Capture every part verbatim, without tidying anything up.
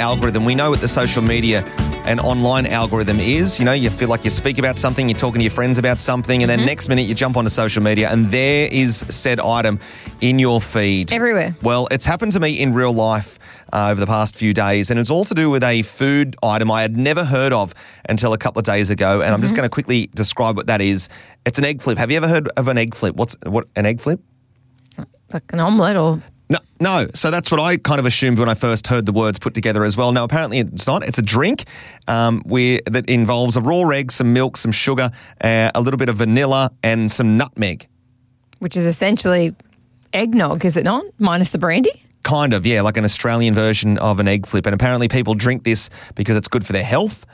algorithm. We know what the social media and online algorithm is. You know, you feel like you speak about something, you're talking to your friends about something, and then mm-hmm. next minute you jump onto social media and there is said item in your feed. Everywhere. Well, it's happened to me in real life uh, over the past few days, and it's all to do with a food item I had never heard of until a couple of days ago, and mm-hmm. I'm just going to quickly describe what that is. It's an egg flip. Have you ever heard of an egg flip? What's what an egg flip? Like an omelette or... No, no. So that's what I kind of assumed when I first heard the words put together as well. Now, apparently it's not. It's a drink um, where that involves a raw egg, some milk, some sugar, uh, a little bit of vanilla and some nutmeg. Which is essentially eggnog, is it not? Minus the brandy? Kind of, yeah, like an Australian version of an egg flip. And apparently people drink this because it's good for their health.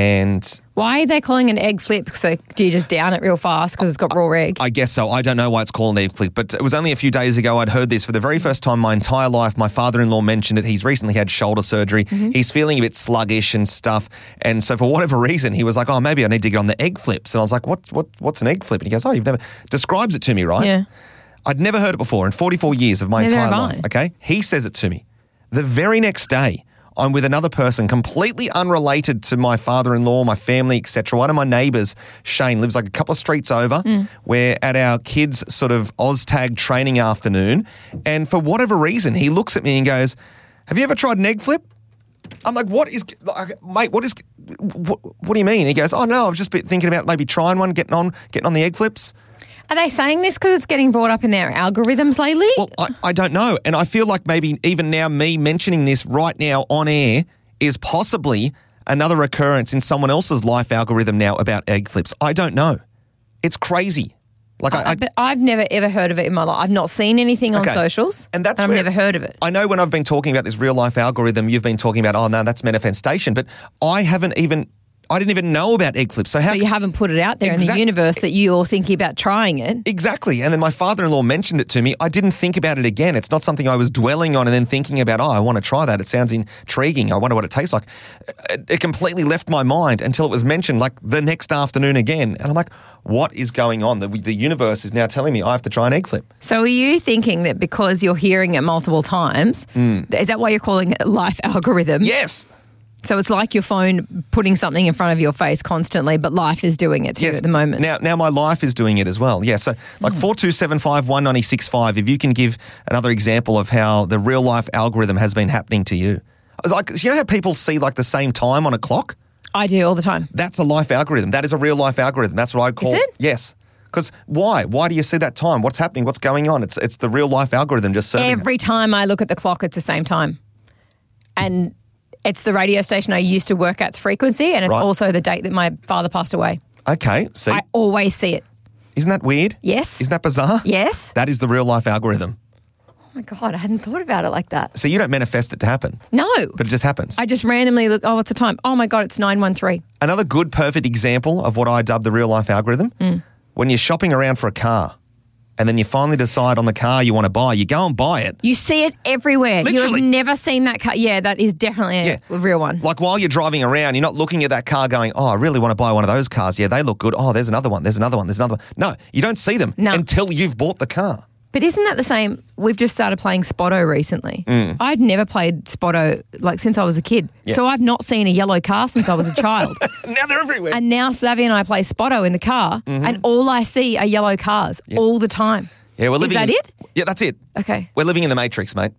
And why are they calling it an egg flip? So do you just down it real fast because it's got raw egg? I guess so. I don't know why it's called an egg flip, but it was only a few days ago I'd heard this for the very first time in my entire life. My father-in-law mentioned it. He's recently had shoulder surgery. Mm-hmm. He's feeling a bit sluggish and stuff. And so for whatever reason, he was like, oh, maybe I need to get on the egg flips. And I was like, what, what, what's an egg flip? And he goes, oh, you've never... Describes it to me, right? Yeah. I'd never heard it before in forty-four years of my Neither entire have life. I. Okay? He says it to me. The very next day, I'm with another person completely unrelated to my father-in-law, my family, et cetera. One of my neighbours, Shane, lives like a couple of streets over. Mm. We're at our kids' sort of OzTag training afternoon. And for whatever reason, he looks at me and goes, have you ever tried an egg flip? I'm like, what is, like, mate, what is, what, what do you mean? He goes, oh, no, I've just been thinking about maybe trying one, getting on, getting on the egg flips. Are they saying this because it's getting brought up in their algorithms lately? Well, I, I don't know. And I feel like maybe even now me mentioning this right now on air is possibly another occurrence in someone else's life algorithm now about egg flips. I don't know. It's crazy. Like I, I, but I've never ever heard of it in my life. I've not seen anything on okay. socials, and that's and I've where, never heard of it. I know when I've been talking about this real life algorithm, you've been talking about, oh no, that's manifestation, but I haven't even... I didn't even know about egg flips. So, how so you haven't put it out there exact- in the universe that you're thinking about trying it. Exactly. And then my father-in-law mentioned it to me. I didn't think about it again. It's not something I was dwelling on and then thinking about, oh, I want to try that. It sounds intriguing. I wonder what it tastes like. It, it completely left my mind until it was mentioned like the next afternoon again. And I'm like, what is going on? The, the universe is now telling me I have to try an egg flip. So are you thinking that because you're hearing it multiple times, mm. is that why you're calling it a life algorithm? Yes. So it's like your phone putting something in front of your face constantly, but life is doing it to yes. you at the moment. Now now my life is doing it as well. Yeah, so like mm. four two seven five, one nine six five, if you can give another example of how the real life algorithm has been happening to you. Like, you know how people see like the same time on a clock? I do all the time. That's a life algorithm. That is a real life algorithm. That's what I call... Is it? Yes. Because why? Why do you see that time? What's happening? What's going on? It's, it's the real life algorithm just serving Every it. time I look at the clock, it's the same time. And... it's the radio station I used to work at's frequency, and it's right. also the date that my father passed away. Okay, see. I always see it. Isn't that weird? Yes. Isn't that bizarre? Yes. That is the real life algorithm. Oh my God, I hadn't thought about it like that. So you don't manifest it to happen? No. But it just happens? I just randomly look, oh, what's the time? Oh my God, it's nine one three. Another good, perfect example of what I dub the real life algorithm, mm. when you're shopping around for a car, and then you finally decide on the car you want to buy, you go and buy it. You see it everywhere. Literally. You've never seen that car. Yeah, that is definitely yeah. a real one. Like while you're driving around, you're not looking at that car going, oh, I really want to buy one of those cars. Yeah, they look good. Oh, there's another one. There's another one. There's another one. No, you don't see them no. until you've bought the car. But isn't that the same? We've just started playing Spotto recently. Mm. I'd never played Spotto like since I was a kid. Yeah. So I've not seen a yellow car since I was a child. Now they're everywhere. And now Savvy and I play Spotto in the car, mm-hmm. and all I see are yellow cars yeah. all the time. Yeah, we're living Is that in, it? Yeah, that's it. Okay. We're living in the Matrix, mate.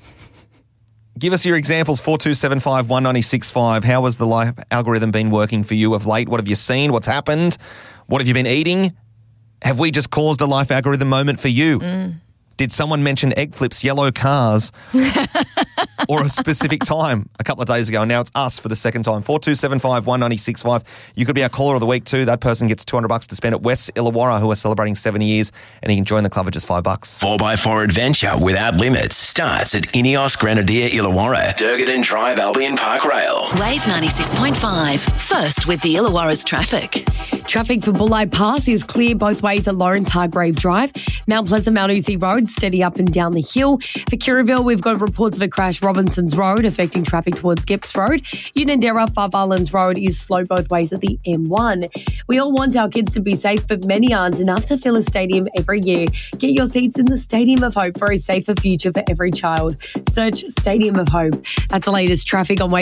Give us your examples, four two seven five, one nine six five. How has the life algorithm been working for you of late? What have you seen? What's happened? What have you been eating? Have we just caused a life algorithm moment for you? Mm. Did someone mention egg flips, yellow cars, or a specific time a couple of days ago? And now it's us for the second time. four two seven five, one nine six five. You could be our caller of the week too. That person gets two hundred bucks to spend at West Illawarra, who are celebrating seventy years, and you can join the club for just five bucks. four by four adventure without limits starts at Ineos Grenadier Illawarra, Durgadon Drive Albion Park Rail. Wave ninety-six point five. First with the Illawarra's traffic. Traffic for Bulleye Pass is clear both ways at Lawrence Hargrave Drive. Mount Pleasant, Mount Uzi Road, steady up and down the hill. For Kirraville, we've got reports of a crash Robinson's Road affecting traffic towards Gipps Road. Unanderra, Five Islands Road is slow both ways at the M one. We all want our kids to be safe, but many aren't enough to fill a stadium every year. Get your seats in the Stadium of Hope for a safer future for every child. Search Stadium of Hope. That's the latest traffic on Wave